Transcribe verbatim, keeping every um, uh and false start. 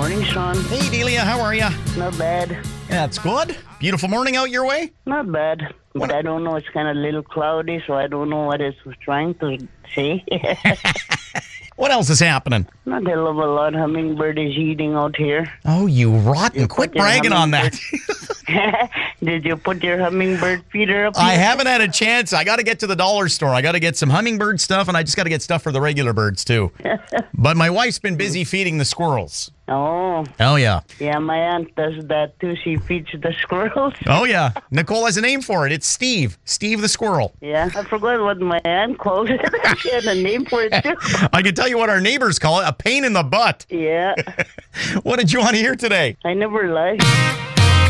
Morning, Sean. Hey, Delia, how are you? Not bad. That's good. Beautiful morning out your way? Not bad. But What- I don't know. It's kind of a little cloudy, so I don't know what it's trying to say. What else is happening? Not a hell of a lot. Hummingbird is eating out here. Oh, you rotten. Quit put your bragging on that. Did you put your hummingbird feeder up? I yet? haven't had a chance. I got to get to the dollar store. I got to get some hummingbird stuff, and I just got to get stuff for the regular birds, too. But my wife's been busy feeding the squirrels. Oh, Oh, yeah. yeah. My aunt does that too. She feeds the squirrels. Oh, yeah. Nicole has a name for it. It's Steve. Steve the squirrel. Yeah, I forgot what my aunt called it. She had a name for it too. I can tell you what our neighbors call it, a pain in the butt. Yeah, What did you want to hear today? I never lie.